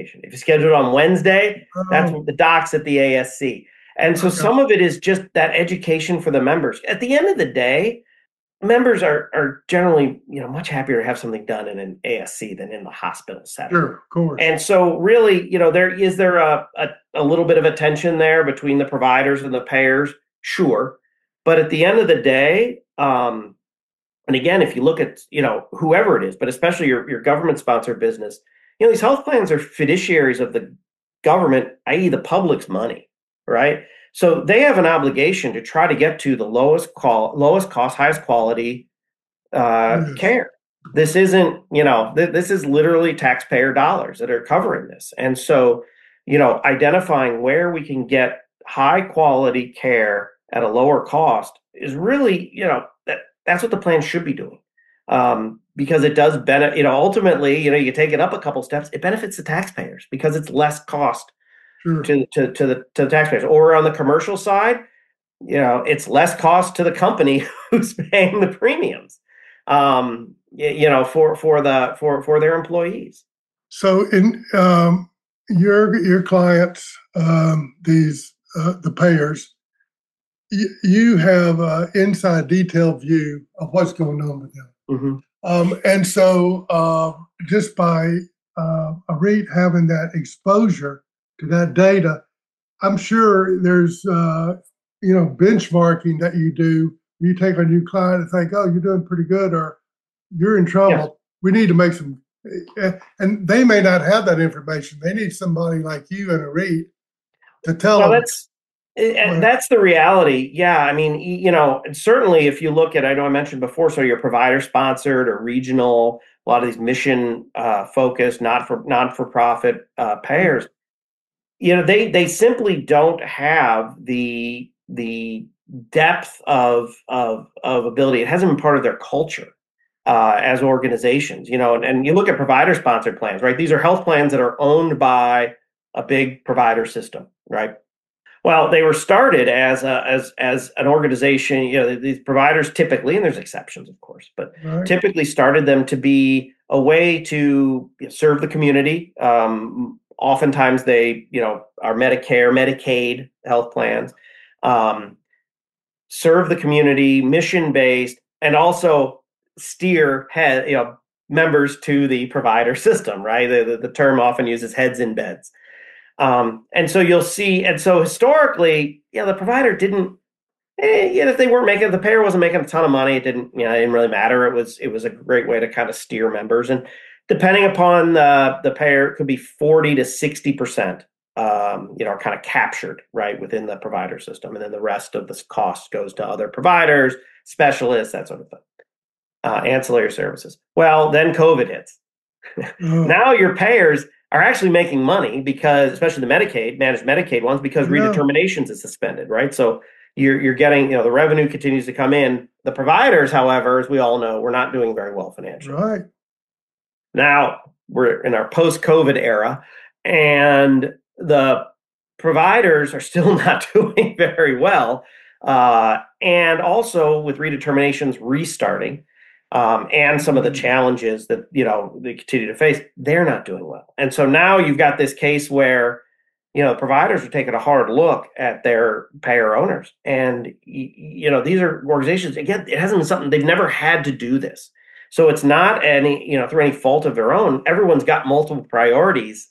vacation. If you schedule it on Wednesday, that's Oh, the docs at the ASC. And so okay. some of it is just that education for the members. At the end of the day, members are generally, much happier to have something done in an ASC than in the hospital setting. Sure, of course. And so really, there a little bit of a tension there between the providers and the payers? Sure. But at the end of the day, and again, if you look at, whoever it is, but especially your government sponsored business, these health plans are fiduciaries of the government, i.e. the public's money, right? So they have an obligation to try to get to the lowest cost, highest quality Yes. care. This isn't, this is literally taxpayer dollars that are covering this. And so, identifying where we can get high quality care at a lower cost is really, that's what the plan should be doing. Because it does benefit, ultimately, you take it up a couple steps, it benefits the taxpayers because it's less cost Sure. to the taxpayers. Or on the commercial side, it's less cost to the company who's paying the premiums, for their employees. So in your clients, these the payers, you have an inside detailed view of what's going on with them. Mhm. And so just by a REIT having that exposure to that data, I'm sure there's benchmarking that you do. You take a new client and think, oh, you're doing pretty good, or you're in Yes. trouble. We need to make some, and they may not have that information. They need somebody like you and a REIT to tell Well, them. Well, that's the reality. Yeah, I mean, certainly if you look at, I know I mentioned before, so your provider sponsored or regional, a lot of these mission focused, not for profit payers, they simply don't have the depth of ability. It hasn't been part of their culture as organizations, and you look at provider sponsored plans, right? These are health plans that are owned by a big provider system, right? Well, they were started as an organization. These providers typically, and there's exceptions, of course, but right. typically started them to be a way to serve the community. Oftentimes, they are Medicare, Medicaid health plans, um, serve the community, mission based, and also steer members to the provider system. Right, the term often uses heads in beds. And so you'll see, and so historically, the provider didn't, if they weren't making, the payer wasn't making a ton of money, it didn't really matter. It was a great way to kind of steer members. And depending upon the payer, it could be 40 to 60%, kind of captured right within the provider system. And then the rest of the cost goes to other providers, specialists, that sort of thing, ancillary services. Well, then COVID hits. Oh, Now your payers are actually making money because, especially the managed Medicaid ones, because yeah, redeterminations is suspended, right? So you're getting, the revenue continues to come in. The providers, however, as we all know, we're not doing very well financially. right. Now we're in our post-COVID era, and the providers are still not doing very well. And also with redeterminations restarting, and some of the Mm, challenges that they continue to face, they're not doing well. And so now you've got this case where providers are taking a hard look at their payer owners, and these are organizations. Again, it hasn't been something they've never had to do this. So it's not any through any fault of their own. Everyone's got multiple priorities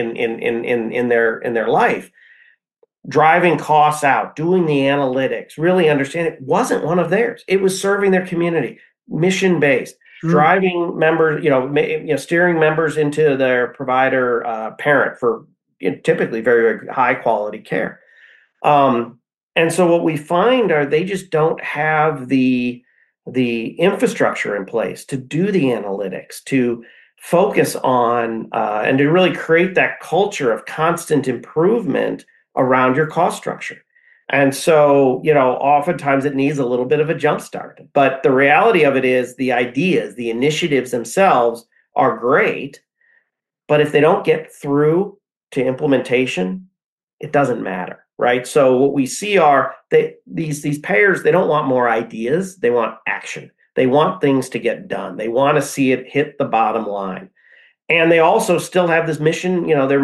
in their life. Driving costs out, doing the analytics, really understanding it wasn't one of theirs. It was serving their community, mission based, sure. driving members, steering members into their provider parent for typically very, very high quality care. Um, and so what we find are they just don't have the infrastructure in place to do the analytics, to focus on and to really create that culture of constant improvement around your cost structure. And so, oftentimes it needs a little bit of a jump start. But the reality of it is the ideas, the initiatives themselves are great, but if they don't get through to implementation, it doesn't matter, right? So what we see are these payers, they don't want more ideas, they want action. They want things to get done. They want to see it hit the bottom line. And they also still have this mission, their